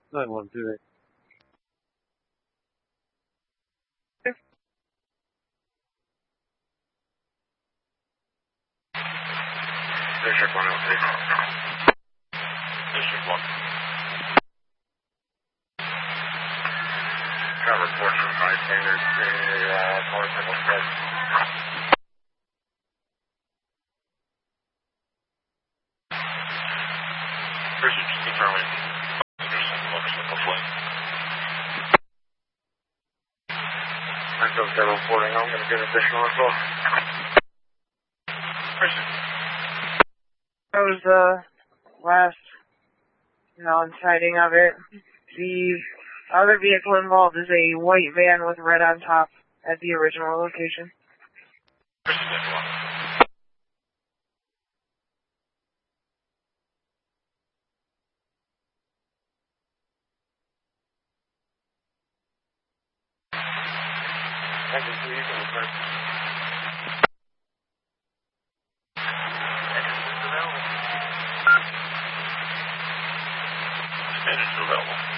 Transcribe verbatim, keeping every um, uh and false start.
nine one two eight. District one oh three. District one. Got reports from bystanders to uh, motorcycle spread. District just confirming. Motorcycle flight. nine seven seven reporting. I'm going to get additional info. District. That was the last known sighting of it. The other vehicle involved is a white van with red on top at the original location. I can see you can refer. Standards available.